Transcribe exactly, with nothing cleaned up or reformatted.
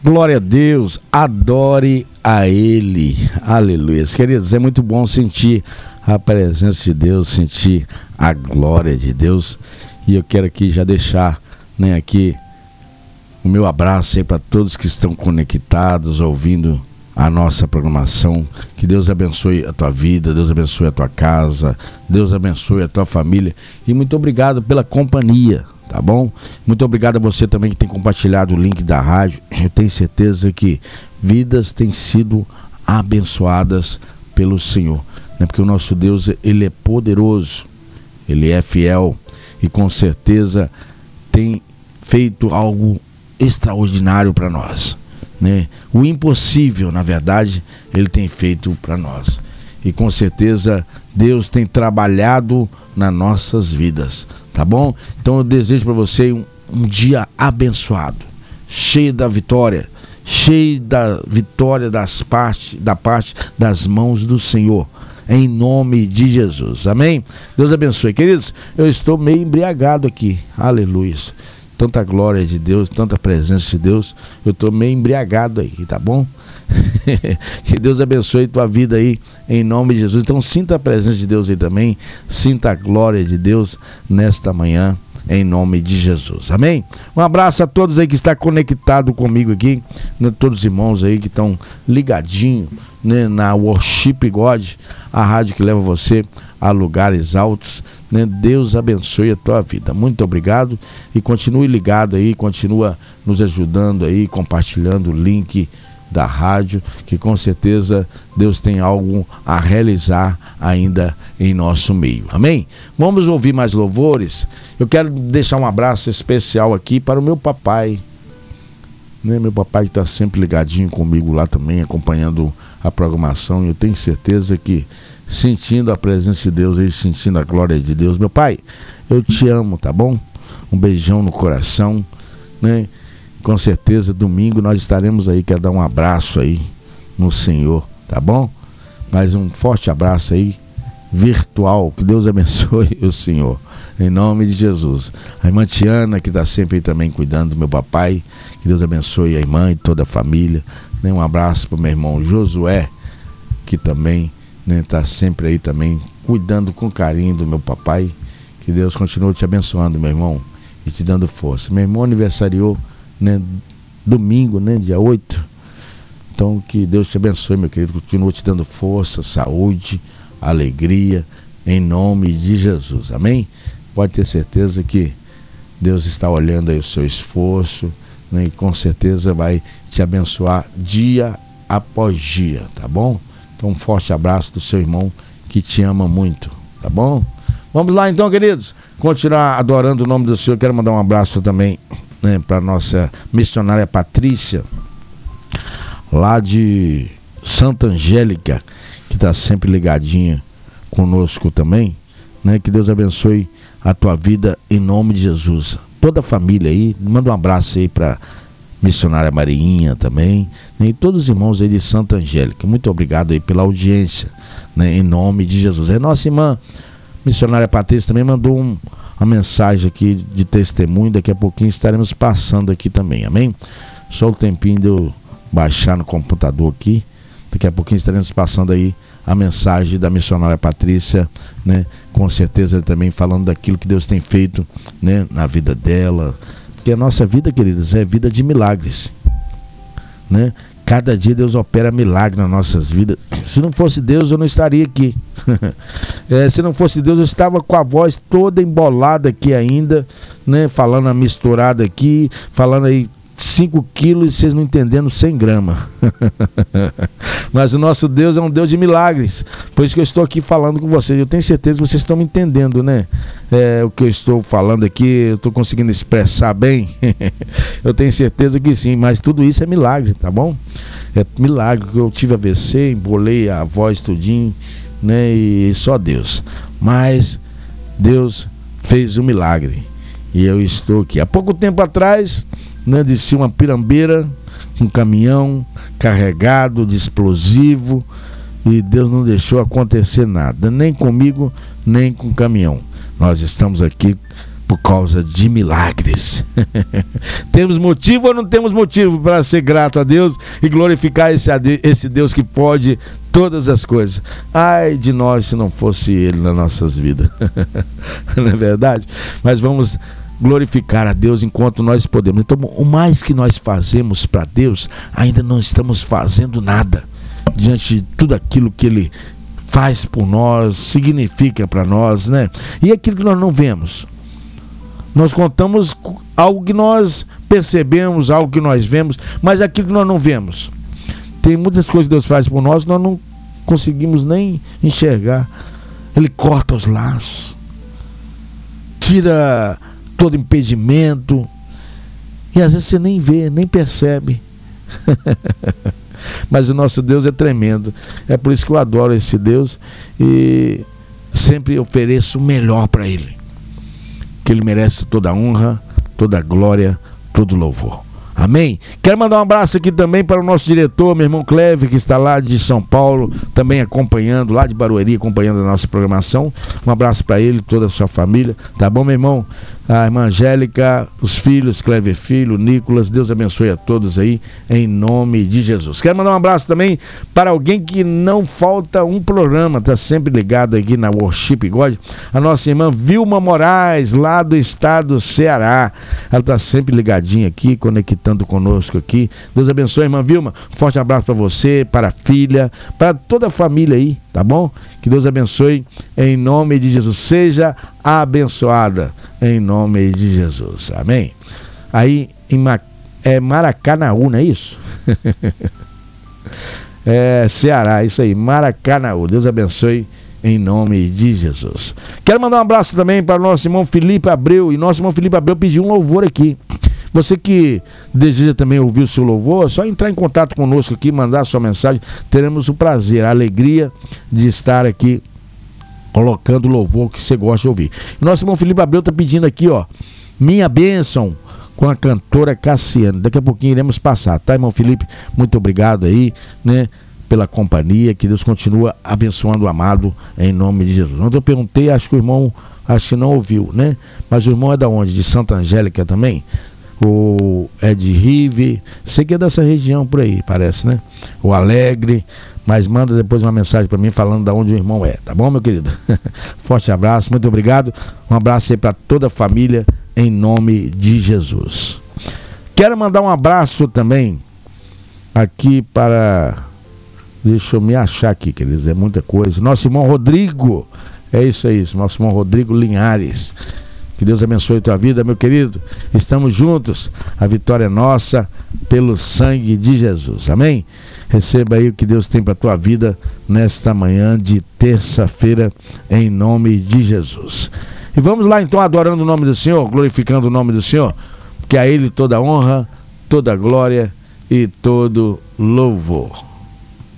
Glória a Deus, adore a Ele, aleluia. Queridos, é muito bom sentir a presença de Deus, sentir a glória de Deus. E eu quero aqui já deixar, né, aqui o meu abraço aí para todos que estão conectados, ouvindo a nossa programação. Que Deus abençoe a tua vida, Deus abençoe a tua casa, Deus abençoe a tua família. E muito obrigado pela companhia, tá bom? Muito obrigado a você também que tem compartilhado o link da rádio. Eu tenho certeza que vidas têm sido abençoadas pelo Senhor, né? Porque o nosso Deus, Ele é poderoso, Ele é fiel e com certeza tem feito algo extraordinário para nós, né? O impossível, na verdade, Ele tem feito para nós. E com certeza Deus tem trabalhado nas nossas vidas, tá bom? Então eu desejo para você um, um dia abençoado, cheio da vitória, cheio da vitória das parte, da parte das mãos do Senhor, em nome de Jesus, amém? Deus abençoe. Queridos, eu estou meio embriagado aqui, aleluia. Tanta glória de Deus, tanta presença de Deus, eu estou meio embriagado aí, tá bom? Que Deus abençoe tua vida aí, em nome de Jesus. Então sinta a presença de Deus aí também, sinta a glória de Deus nesta manhã, em nome de Jesus, amém? Um abraço a todos aí que estão conectados comigo aqui, né? Todos os irmãos aí que estão ligadinhos, né, na Worship God, a rádio que leva você a lugares altos, né? Deus abençoe a tua vida. Muito obrigado e continue ligado aí, continua nos ajudando aí, compartilhando o link da rádio, que com certeza Deus tem algo a realizar ainda em nosso meio, amém? Vamos ouvir mais louvores. Eu quero deixar um abraço especial aqui para o meu papai, né? Meu papai que está sempre ligadinho comigo lá também, acompanhando a programação, e eu tenho certeza que sentindo a presença de Deus aí, sentindo a glória de Deus. Meu pai, eu te amo, tá bom? Um beijão no coração, né? Com certeza domingo nós estaremos aí, quero dar um abraço aí no Senhor, tá bom? Mais um forte abraço aí, virtual, que Deus abençoe o Senhor, em nome de Jesus. A irmã Tiana, que está sempre aí também cuidando do meu papai, que Deus abençoe a irmã e toda a família, né? Um abraço para o meu irmão Josué, que também está, né, sempre aí também cuidando com carinho do meu papai. Que Deus continue te abençoando, meu irmão, e te dando força. Meu irmão aniversariou, né, domingo, né, dia oito. Então que Deus te abençoe, meu querido, continua te dando força, saúde, alegria, em nome de Jesus, amém? Pode ter certeza que Deus está olhando aí o seu esforço, né, e com certeza vai te abençoar dia após dia, tá bom? Então um forte abraço do seu irmão que te ama muito, tá bom? Vamos lá então, queridos, continuar adorando o nome do Senhor. Quero mandar um abraço também, né, para nossa missionária Patrícia, lá de Santa Angélica, que está sempre ligadinha conosco também, né? Que Deus abençoe a tua vida em nome de Jesus. Toda a família aí, manda um abraço aí para missionária Marinha também, né? E todos os irmãos aí de Santa Angélica. Muito obrigado aí pela audiência, né? Em nome de Jesus. A nossa irmã missionária Patrícia também mandou um uma mensagem aqui de testemunho. Daqui a pouquinho estaremos passando aqui também, amém? Só o tempinho de eu baixar no computador aqui. Daqui a pouquinho estaremos passando aí a mensagem da missionária Patrícia, né? Com certeza também falando daquilo que Deus tem feito, né, na vida dela. Porque a nossa vida, queridos, é vida de milagres, né? Cada dia Deus opera milagre nas nossas vidas. Se não fosse Deus, eu não estaria aqui. É, se não fosse Deus, eu estava com a voz toda embolada aqui ainda, né? Falando a misturada aqui, falando aí cinco quilos e vocês não entendendo cem gramas. Mas o nosso Deus é um Deus de milagres. Por isso que eu estou aqui falando com vocês. Eu tenho certeza que vocês estão me entendendo, né? É, o que eu estou falando aqui, eu estou conseguindo expressar bem. Eu tenho certeza que sim, mas tudo isso é milagre, tá bom? É milagre. Eu tive A V C, embolei a voz tudinho, né? E só Deus. Mas Deus fez um milagre e eu estou aqui. Há pouco tempo atrás, né, desci uma pirambeira, um caminhão carregado de explosivo, e Deus não deixou acontecer nada, nem comigo, nem com o caminhão. Nós estamos aqui por causa de milagres. Temos motivo ou não temos motivo para ser grato a Deus e glorificar esse, esse Deus que pode todas as coisas? Ai de nós se não fosse Ele nas nossas vidas. Não é verdade? Mas vamos glorificar a Deus enquanto nós podemos. Então, o mais que nós fazemos para Deus, ainda não estamos fazendo nada diante de tudo aquilo que Ele faz por nós, significa para nós, né? E aquilo que nós não vemos, nós contamos algo que nós percebemos, algo que nós vemos, mas aquilo que nós não vemos, tem muitas coisas que Deus faz por nós, nós não conseguimos nem enxergar. Ele corta os laços, tira todo impedimento, e às vezes você nem vê, nem percebe. Mas o nosso Deus é tremendo. É por isso que eu adoro esse Deus e sempre ofereço o melhor para Ele, que Ele merece toda a honra, toda a glória, todo o louvor. Amém? Quero mandar um abraço aqui também para o nosso diretor, meu irmão Cleve, que está lá de São Paulo, também acompanhando, lá de Barueri, acompanhando a nossa programação. Um abraço para ele, toda a sua família. Tá bom, meu irmão? A irmã Angélica, os filhos, Cleve Filho, Nicolas, Deus abençoe a todos aí, em nome de Jesus. Quero mandar um abraço também para alguém que não falta um programa, está sempre ligado aqui na Worship God, a nossa irmã Vilma Moraes, lá do estado do Ceará. Ela está sempre ligadinha aqui, conectando conosco aqui. Deus abençoe, irmã Vilma. Forte abraço para você, para a filha, para toda a família aí, tá bom? Que Deus abençoe em nome de Jesus. Seja abençoada em nome de Jesus. Amém? Aí em Ma- é Maracanaú, não é isso? É Ceará, isso aí, Maracanaú. Deus abençoe em nome de Jesus. Quero mandar um abraço também para o nosso irmão Felipe Abreu. E nosso irmão Felipe Abreu pediu um louvor aqui. Você que deseja também ouvir o seu louvor, é só entrar em contato conosco aqui, mandar a sua mensagem. Teremos o prazer, a alegria de estar aqui colocando o louvor que você gosta de ouvir. Nosso irmão Felipe Abreu está pedindo aqui, ó, Minha Bênção, com a cantora Cassiane. Daqui a pouquinho iremos passar, tá, irmão Felipe? Muito obrigado aí, né, pela companhia. Que Deus continua abençoando o amado em nome de Jesus. Ontem eu perguntei, acho que o irmão, acho que não ouviu, né? Mas o irmão é da onde? De Santa Angélica também? O é de Rive, sei que é dessa região por aí, parece, né? O Alegre, mas manda depois uma mensagem para mim falando de onde o irmão é, tá bom, meu querido? Forte abraço, muito obrigado. Um abraço aí para toda a família em nome de Jesus. Quero mandar um abraço também aqui para, deixa eu me achar aqui, queridos, é muita coisa. Nosso irmão Rodrigo, é isso aí, nosso irmão Rodrigo Linhares. Que Deus abençoe a tua vida, meu querido. Estamos juntos. A vitória é nossa pelo sangue de Jesus. Amém? Receba aí o que Deus tem para a tua vida nesta manhã de terça-feira, em nome de Jesus. E vamos lá então, adorando o nome do Senhor, glorificando o nome do Senhor, porque a Ele toda honra, toda glória e todo louvor.